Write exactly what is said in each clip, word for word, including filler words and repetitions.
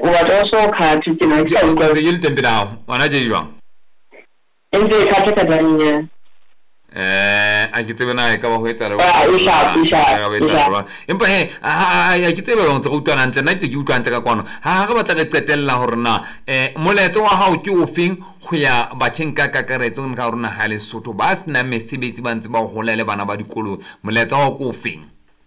batla so khathi ke na ke go tse le tempelao wana je jwang ente khathi ka danya eh a ke tsebena ka ba go etsa ah isha isha isha empa he a ke tsebe go utwana ntle nna ke utwana ka kwano ha ga batla ke qetella hore na eh moletso wa hao ke ofeng go ya batjeng ka kakaretso ka rona ha le Sotho ba sna mesebetsi ba ntse ba gola le bana ba dikolo moletso wa go ofeng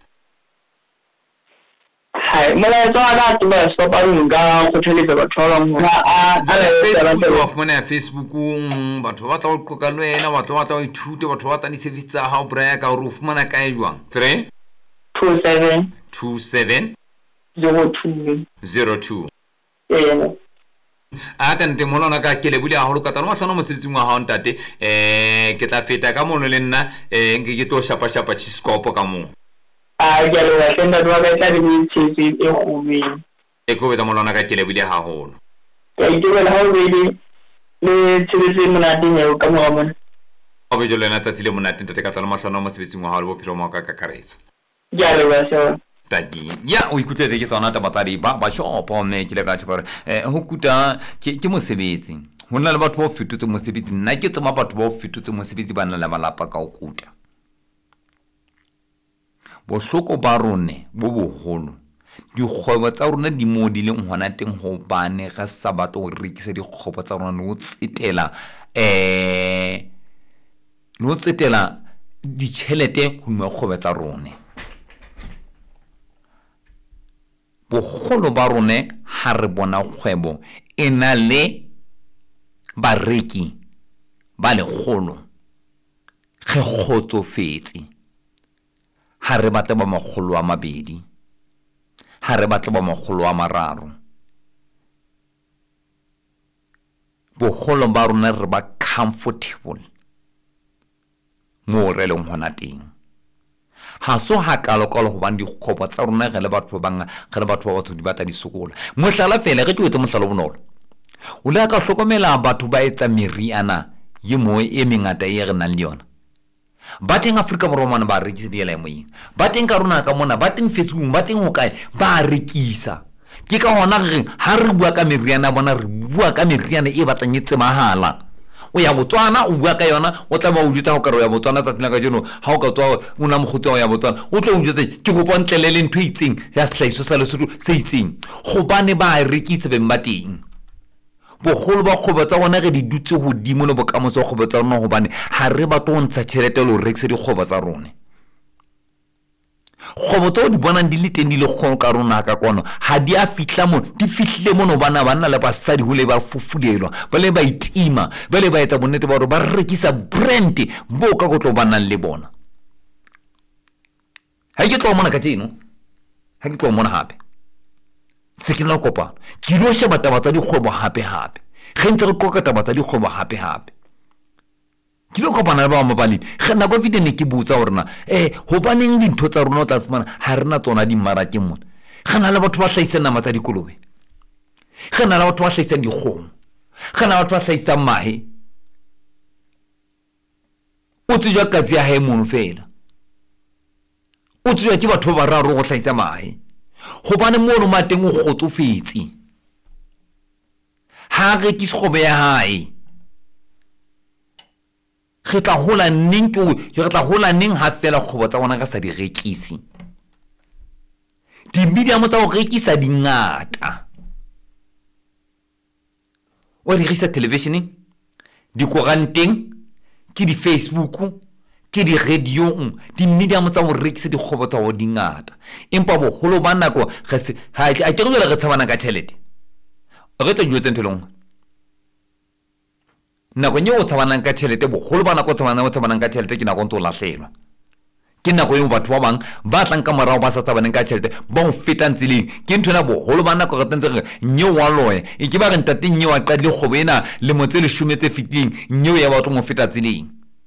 hai moletso wa ka ke ba so ba nka go theletse ba thola mo a a ba fumana Facebook batho ba tla go qoka le wena batho ba tla go ithute batho ba tla ni service tsa hao braya ka go fumana ka e jwang three two seven two seven zero two zero two eh a ka nte molona ka ke le bule a go lokata mo tlhano mo sebetsing wa ha ntate eh ke tla feta ka mono le nna eh nke ke to shapa shapa tsikopo ka mo a ke le wa tsenda ba ka tla di tshitsi e go me e go betsa molona ka ke le bule ha holo ke ke le ha o le le tshitsi mona dinyo ka mo mo o be jole na tsatsile monate ntate ka tla mo tlhano mo sebetsing wa ha le bophelo mo ka kakaretso ya le wa so tagi ya o ikutletse ke tsona tabatsadi ba ba shopo mme ke le ka tshore eh ho kuta ke ke mosebetsi ho nna le batho ba fetotse mosebetsi nna ke tsama batho ba fetotse mosebetsi ba nna le malapa ka o kuta bo hloko ba rone bo boholo dikgwebo tsa rona di modileng hona teng ho bane ga sabato o rekisa dikgwebo tsa rona no tsetela eh no tsetela ditšhelete ho nwa kgwebo tsa rona bogolo ba rone ha re bona kgwebo ena le bareki ba le kgolo ge kgotsofetse ha re batla ba magolo a mabedi ha re batla ba magolo a mararo bogolo ba rona re ba comfortable mo re leng hona teng ha so ha kalo kalo go bang dikgopo tsa rona ge le batho ba bang ge le batho ba batho di batla di sokola mohlala fela ge ke wetse mohlala bonolo o le ka hlokomela batho ba etsa meriana ye mo e mengata e re nang le yona ba teng Afrika Borwa ba rekisa di ela moyeng ba teng ka rona ka mona ba teng Facebook ba teng ho kae ba rekisa ke ka hona re ha re bua ka meriana bona re bua ka meriana e batlang e tsemahala o ya Botswana o bua ka yona o tla ba o jutsa go ka ya Botswana tsa tsena ka jono ha o ka tswa o na mogotsi wa ya Botswana o tlo o jutsa ke go pontlele le ntho itseng ya sehlaiso sa Lesotho se itseng go bane ba rekisa be mbateng bogolo ba kgobo tsa bona ge di dutse godimo le bokamoso kgobo tsa rona go bane ha re ba to ntsha tšhelete le rekisa di kgobo tsa rona kgobo tsa di bona di le teng di le kgono ka rona ka kono ha di a fitla mo di fihlile mono bana bana le basadi ho le ba fufulelwa ba le ba itima ba le ba etsa bonnete ba hore ba rekisa brand bo ka go tlo bana le bona ha ke tlo mona ka tseno ha ke tlo mona hape se ke la kopa ke lo sheba taba tsa dikgobo hape hape ge ntse re koka taba tsa dikgobo hape hape ke lo kopana le ba mabali ge na go fitene ke butsa hore eh ho baneng dintho tsa rona tla fumana ha rena tsona di mmarakeng mona ge na le batho ba hlaisa nama tsa dikolobe ge na le batho ba hlaisa dikgomo ge na le batho ba hlaisa mahe o tsijwa kazi ya hae mono fela o tsijwa ke batho ba raro go hlaisa mahe go bane mono mateng o gotsofetse ha re ke sekgobe ya hae ge tla hola nneng ke re tla hola nneng ha fela kgobo tsa bona ka sa di rekisi di medium tsa go rekisa di ngata o rekisa television di koranteng ke di Facebook ke di radio di medium tsa go rekisa di kgobo tsa go di ngata empa bo holo ba nako ge se ha a ke go le re tshabana ka tšhelete re tla jwetsa ntho lengwe nako nye o tshabana ka tšhelete bo holo ba nako tshabana o tshabana ka tšhelete ke nako ntse o lahlelwa ke nako yo batho ba bang ba tlang ka morao ba sa tshabana ka tšhelete ba o feta ntseleng ke ntho na bo holo ba nako re tentse re nye wa loye e ke ba re ntate nye wa qadile kgobo ena le motse le shume tse fitileng nye ya batho mo feta tseleng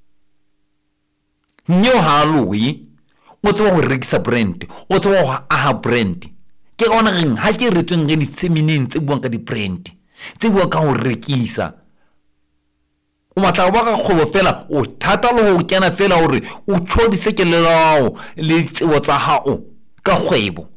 nye ha loyi o tswa go rekisa brand o tswa go aha brand ke gona reng ha ke retsweng ge di semineng tse buang ka di brand tse buang ka go rekisa o matla ba ga kgobo fela o thata le go kena fela hore o tšhodise kelelao le tsebo tsa hao ka kgwebo